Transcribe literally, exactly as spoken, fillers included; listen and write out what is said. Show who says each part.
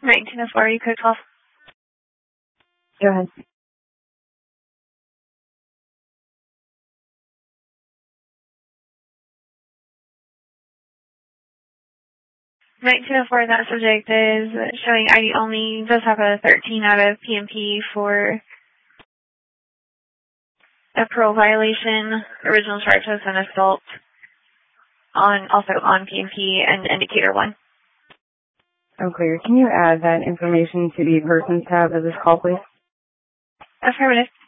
Speaker 1: nineteen oh four, you could call.
Speaker 2: Go ahead.
Speaker 1: nineteen oh four, that subject is showing I D only, does have a thirteen out of P M P for a parole violation. Original charge was an assault on, also on P M P and indicator one.
Speaker 2: Unclear. Can you add that information to the persons tab of this call, please?
Speaker 1: Affirmative.